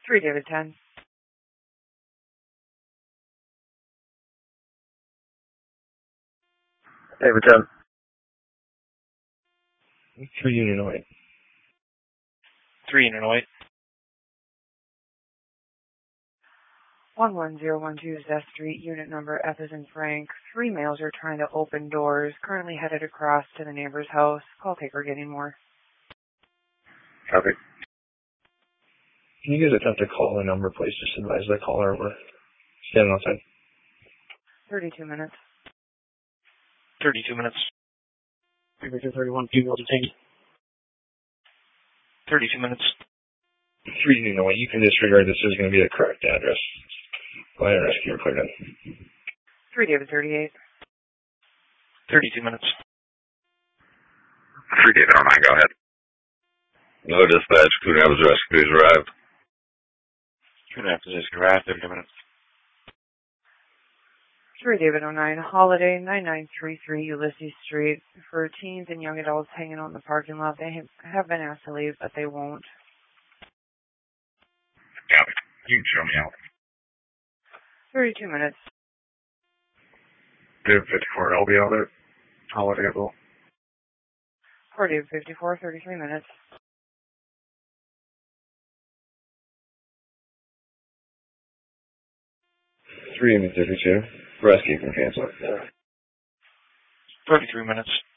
3 David 10. David 10. 3 Union 08. 3 Union 08. 11012 Zest Street, unit number F as in Frank. 3 males are trying to open doors, currently headed across to the neighbor's house. Call taker getting more. Copy. Can you guys attempt to call the number, please? Just advise the caller we're standing outside. 32 minutes. 32 minutes. Victor 31, female detained. 32 minutes. 3 Union 08. You can disregard this is going to be the correct address. Go ahead and rescue cleared in. 3 David 38. 32 minutes. 3 David 09, go ahead. No dispatch, Coon Rapids Rescue has arrived. Coon Rapids Rescue arrived, 32 minutes. 3 David 09, Holiday 9933 Ulysses Street. For teens and young adults hanging out in the parking lot, they have been asked to leave, but they won't. Copy. You can show me out. 32 minutes. David 54, I'll be out there. Holiday as well. 4 David 54, 33 minutes. 3 Union 52. Rescue can cancel. 33 minutes.